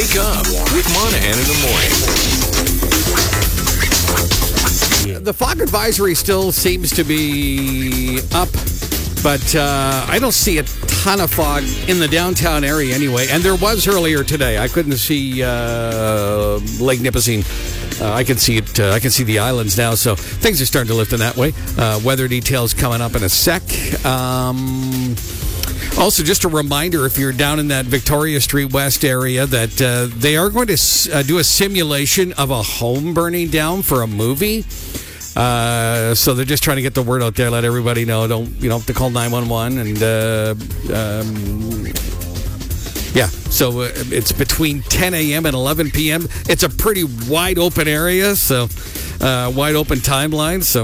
Wake up with Monahan in the morning. The fog advisory still seems to be up, but I don't see a ton of fog in the downtown area anyway. And there was earlier today. I couldn't see Lake Nipissing. I can see it. I can see the islands now, so things are starting to lift in that way. Weather details coming up in a sec. Also, just a reminder, if you're down in that Victoria Street West area, that they are going to do a simulation of a home burning down for a movie. So they're just trying to get the word out there, let everybody know. You don't have to call 911. And yeah, so it's between 10 a.m. and 11 p.m. It's a pretty wide open area, so wide open timeline. So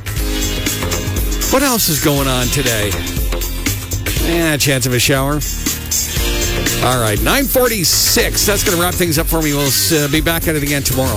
what else is going on today? Chance of a shower. All right, 9:46. That's going to wrap things up for me. We'll be back at it again tomorrow.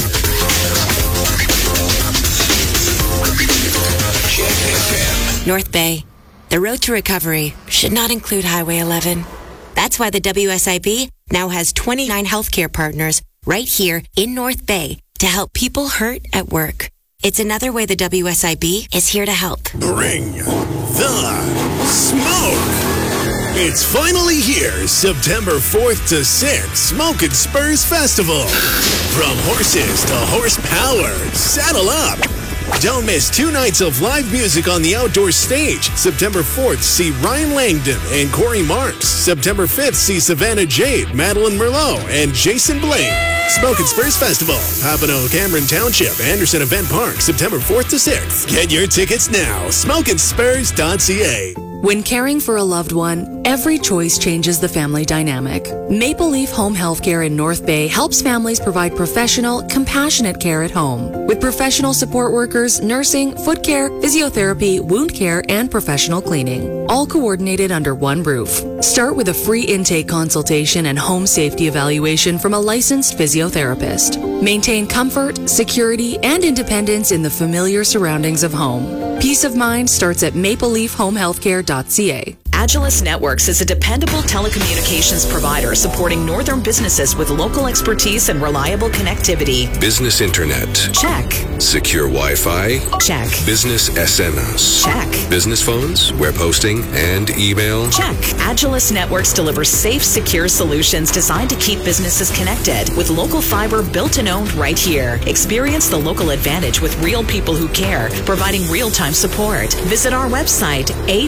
North Bay. The road to recovery should not include Highway 11. That's why the WSIB now has 29 healthcare partners right here in North Bay to help people hurt at work. It's another way the WSIB is here to help. Bring the smoke. It's finally here, September 4th to 6th, Smoke and Spurs Festival. From horses to horsepower, saddle up. Don't miss 2 nights of live music on the outdoor stage. September 4th, see Ryan Langdon and Corey Marks. September 5th, see Savannah Jade, Madeline Merlot, and Jason Blaine. Smoke and Spurs Festival, Papineau, Cameron Township, Anderson Event Park, September 4th to 6th. Get your tickets now, smokeandspurs.ca. When caring for a loved one, every choice changes the family dynamic. Maple Leaf Home Healthcare in North Bay helps families provide professional, compassionate care at home. With professional support workers, nursing, foot care, physiotherapy, wound care, and professional cleaning. All coordinated under one roof. Start with a free intake consultation and home safety evaluation from a licensed physiotherapist. Maintain comfort, security, and independence in the familiar surroundings of home. Peace of mind starts at mapleleafhomehealthcare.ca. Agilus Networks is a dependable telecommunications provider supporting northern businesses with local expertise and reliable connectivity. Business internet. Check. Secure Wi-Fi. Check. Business SMS. Check. Business phones, web hosting, and email. Check. Agilus Networks delivers safe, secure solutions designed to keep businesses connected with local fiber built and owned right here. Experience the local advantage with real people who care, providing real-time support. Visit our website,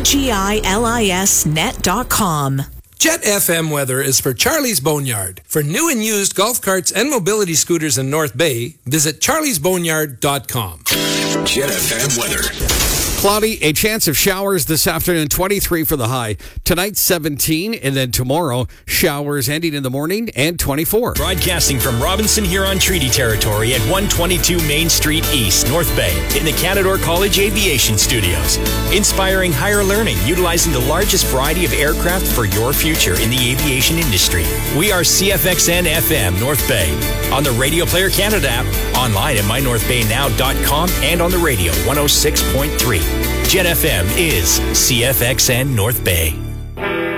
agilisnet.com. Jet FM weather is for Charlie's Boneyard. For new and used golf carts and mobility scooters in North Bay, visit charliesboneyard.com. Jet FM weather. Cloudy, a chance of showers this afternoon, 23 for the high. Tonight, 17, and then tomorrow, showers ending in the morning and 24. Broadcasting from Robinson Huron Treaty Territory at 122 Main Street East, North Bay, in the Canadore College Aviation Studios. Inspiring higher learning, utilizing the largest variety of aircraft for your future in the aviation industry. We are CFXN FM North Bay, on the Radio Player Canada app, online at mynorthbaynow.com, and on the radio 106.3. Jet FM is CFXN North Bay.